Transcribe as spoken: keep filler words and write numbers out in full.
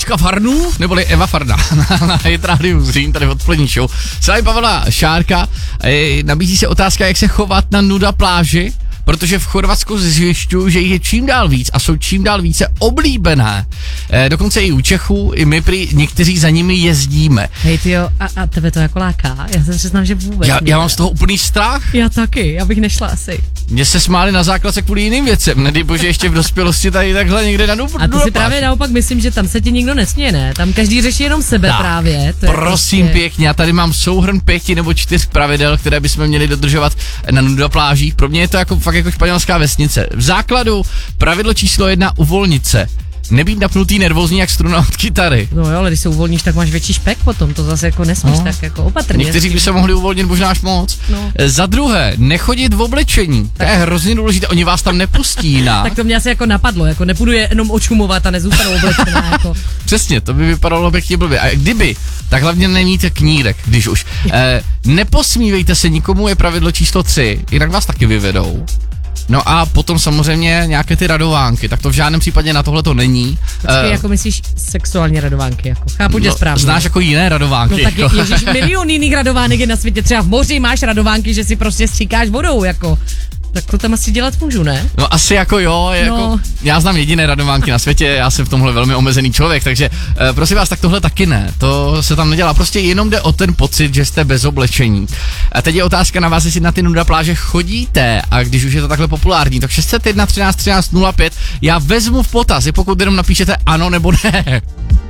Zuzka Farnů, neboli Eva Farna, na Hit Radio Zlín, tady odpolední show. S vámi Pavla Šárka, e, nabízí se otázka, jak se chovat na nuda pláži, protože v Chorvatsku zjišťuju, že jich je čím dál víc a jsou čím dál více oblíbené. E, dokonce i u Čechů, i my prý někteří za nimi jezdíme. Hej tyjo, a, a tebe to jako láká? Já se přiznám, že vůbec. Já, já mám z toho úplný strach. Já taky, já bych nešla asi. Mně se smáli na základce kvůli jiným věcem, nedej bože ještě v dospělosti tady takhle někde na nudu. A to si právě naopak myslím, že tam se ti nikdo nesměje, ne? Tam každý řeší jenom sebe tak, právě. To prosím prostě... pěkně, já tady mám souhrn pěti nebo čtyř pravidel, které bychom měli dodržovat na nuda plážích. Pro mě je to jako fakt jako španělská vesnice. V základu pravidlo číslo jedna, uvolnit se. Nebýt napnutý nervózní jak struna od kytary. No jo, ale když se uvolníš, tak máš větší špek potom, to zase jako nesmíš, no. Tak jako opatrně. Někteří by se mohli uvolnit možná až moc. No. Za druhé, nechodit v oblečení. Tak. To je hrozně důležité, oni vás tam nepustí na. Tak to mě asi jako napadlo, jako nepůjdu je jenom očumovat a nezůstanou oblečená jako. Přesně, to by vypadalo pěkně blbě. A kdyby, tak hlavně nemějte knírek, když už. E, neposmívejte se nikomu, je pravidlo číslo tři, jinak vás taky vyvedou. No a potom samozřejmě nějaké ty radovánky, tak to v žádném případě na tohle to není. Počkej, uh, jako myslíš sexuální radovánky, jako chápu, že no, správně. Znáš jako jiné radovánky. No tak je, ježiš, milion jiných radovánek je na světě, třeba v moři máš radovánky, že si prostě stříkáš vodou, jako. Tak to tam asi dělat můžu, ne? No asi jako jo, je no. jako, já znám jediné radovánky na světě, já jsem v tomhle velmi omezený člověk, takže uh, prosím vás, tak tohle taky ne, to se tam nedělá, prostě jenom jde o ten pocit, že jste bez oblečení. A teď je otázka na vás, jestli na ty nuda pláže chodíte a když už je to takhle populární, tak šest set jedna třináct třináct nula pět, já vezmu v potaz, pokud jenom napíšete ano nebo ne.